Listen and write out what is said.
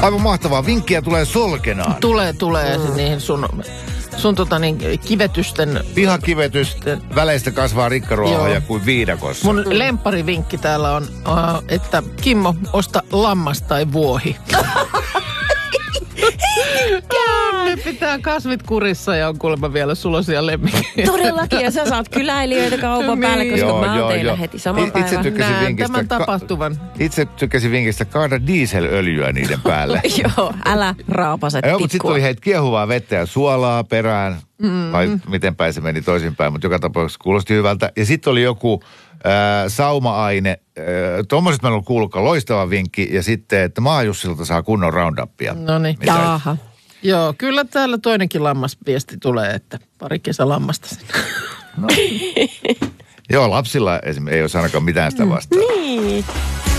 Aivan mahtavaa. Vinkkiä tulee solkenaan. Tulee niihin sun kivetysten... Pihakivetys, väleistä kasvaa rikkaruohoja kuin viidakossa. Mun lempparivinkki täällä on, että Kimmo, osta lammas tai vuohi. Ne pitää kasvit kurissa ja on kuulemma vielä sulosia lemmikkejä. Todellakin, ja sä saat kyläilijöitä kaupan päälle, koska mä oon teillä heti saman päivän. Näen tämän tapahtuvan. Itse tykkäsin vinkistä kaada dieselöljyä niiden päälle. Joo, älä raapase tikkua. Mutta sitten tuli kiehuvaa vettä ja suolaa perään. Vai miten päin se meni toisinpäin, mutta joka tapauksessa kuulosti hyvältä. Ja sitten oli joku sauma-aine. Tuommoiset mä en ollut kuullutkaan, loistava vinkki. Ja sitten, että Maajussilta saa kunnon roundupia. No niin. Jaaha. Joo, kyllä täällä toinenkin lammasviesti tulee, että pari kesälammasta sinne. No. Joo, lapsilla ei ole ainakaan mitään sitä vastaan. Niin.